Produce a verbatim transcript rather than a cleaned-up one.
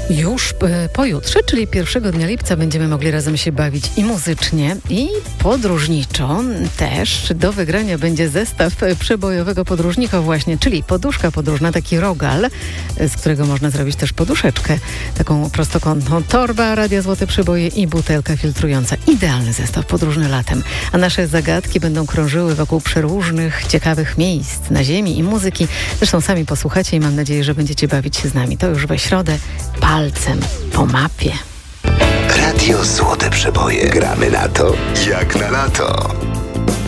Już e, pojutrze, czyli pierwszego dnia lipca, będziemy mogli razem się bawić i muzycznie, i podróżniczo. Też do wygrania będzie zestaw przebojowego podróżnika właśnie, czyli poduszka podróżna, taki rogal, z którego można zrobić też poduszeczkę, taką prostokątną, torba, radia Złote Przeboje i butelka filtrująca. Idealny zestaw podróżny latem. A nasze zagadki będą krążyły wokół przeróżnych, ciekawych miejsc na ziemi i muzyki. Zresztą sami posłuchacie i mam nadzieję, że będziecie bawić się z nami. To już we środę. Palcem po mapie. Radio Złote Przeboje. Gramy na to, jak na lato.